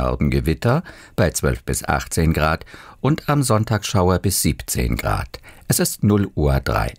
Norden Gewitter bei 12 bis 18 Grad und am Sonntag Schauer bis 17 Grad. Es ist 0:03 Uhr.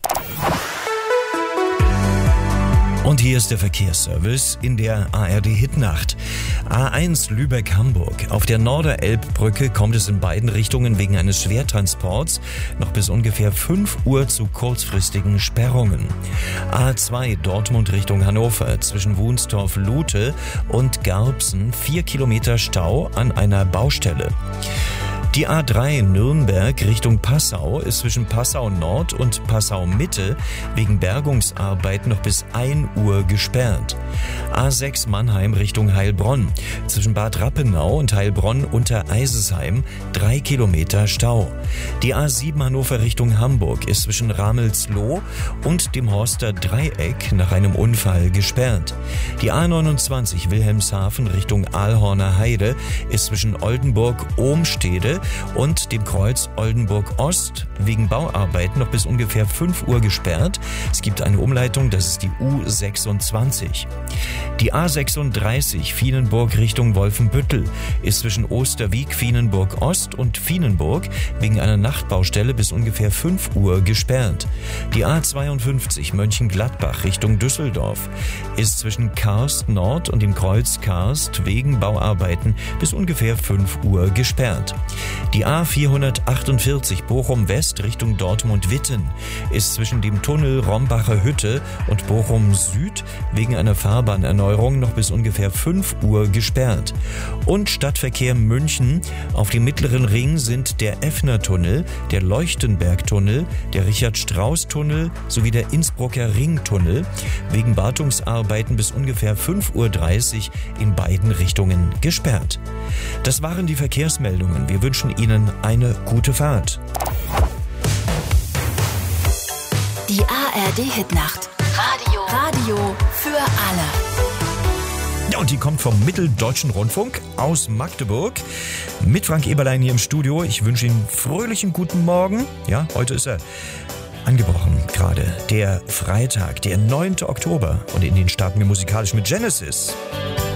Und hier ist der Verkehrsservice in der ARD-Hitnacht. A1 Lübeck-Hamburg. Auf der Norderelbbrücke kommt es in beiden Richtungen wegen eines Schwertransports noch bis ungefähr 5 Uhr zu kurzfristigen Sperrungen. A2 Dortmund Richtung Hannover zwischen Wunstorf-Lute und Garbsen 4 Kilometer Stau an einer Baustelle. Die A3 Nürnberg Richtung Passau ist zwischen Passau Nord und Passau Mitte wegen Bergungsarbeiten noch bis 1 Uhr gesperrt. A6 Mannheim Richtung Heilbronn zwischen Bad Rappenau und Heilbronn unter Eisesheim 3 Kilometer Stau. Die A7 Hannover Richtung Hamburg ist zwischen Ramelsloh und dem Horster Dreieck nach einem Unfall gesperrt. Die A29 Wilhelmshaven Richtung Aalhorner Heide ist zwischen Oldenburg-Ohmstede und dem Kreuz Oldenburg-Ost wegen Bauarbeiten noch bis ungefähr 5 Uhr gesperrt. Es gibt eine Umleitung, das ist die U26. Die A36 Vienenburg Richtung Wolfenbüttel ist zwischen Osterwieck, Vienenburg Ost und Vienenburg wegen einer Nachtbaustelle bis ungefähr 5 Uhr gesperrt. Die A52 Mönchengladbach Richtung Düsseldorf ist zwischen Karst Nord und dem Kreuz Karst wegen Bauarbeiten bis ungefähr 5 Uhr gesperrt. Die A448 Bochum West Richtung Dortmund-Witten ist zwischen dem Tunnel Rombacher Hütte und Bochum Süd wegen einer Fahrbahnerneuerung noch bis ungefähr 5 Uhr gesperrt. Und Stadtverkehr München: Auf dem Mittleren Ring sind der Effner-Tunnel, der Leuchtenberg-Tunnel, der Richard-Strauß-Tunnel sowie der Innsbrucker Ringtunnel wegen Wartungsarbeiten bis ungefähr 5:30 Uhr in beiden Richtungen gesperrt. Das waren die Verkehrsmeldungen. Wir wünschen Ihnen eine gute Fahrt. Die ARD-Hitnacht. Radio für alle. Ja, und die kommt vom Mitteldeutschen Rundfunk aus Magdeburg mit Frank Eberlein hier im Studio. Ich wünsche Ihnen fröhlichen guten Morgen. Ja, heute ist er angebrochen gerade. Der Freitag, der 9. Oktober. Und in den starten wir musikalisch mit Genesis.